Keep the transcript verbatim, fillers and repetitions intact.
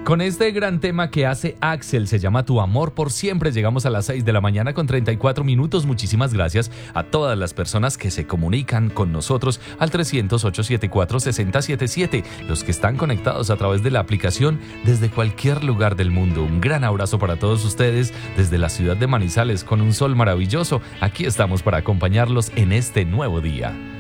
Con este gran tema que hace Axel, se llama Tu Amor por Siempre, llegamos a las seis de la mañana con treinta y cuatro minutos. Muchísimas gracias a todas las personas que se comunican con nosotros al trescientos, ochocientos setenta y cuatro, sesenta setenta y siete, los que están conectados a través de la aplicación desde cualquier lugar del mundo. Un gran abrazo para todos ustedes desde la ciudad de Manizales con un sol maravilloso. Aquí estamos para acompañarlos en este nuevo día.